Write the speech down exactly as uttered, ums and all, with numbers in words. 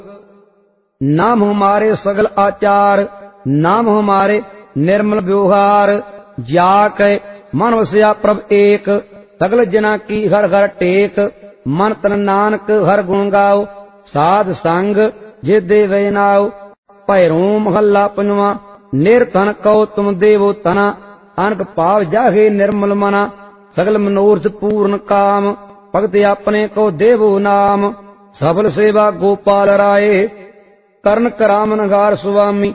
नाम हमारे सगल आचार, नाम हमारे निर्मल व्यवहार। जाके मन वसया प्रभ एक, सगल जना की हर हर टेक। मन तन नानक हर गुण गाओ, साध संग जे देवे नाओ। भैरो महला पंजवा, निर्धन कहो तुम देवो तना। अनक पाव जाहे निर्मल मना, सगल मनोरथ पूर्ण काम। भगत अपने को देवो नाम, सफल सेवा गोपाल राय। करण कराम नगार सुवामी।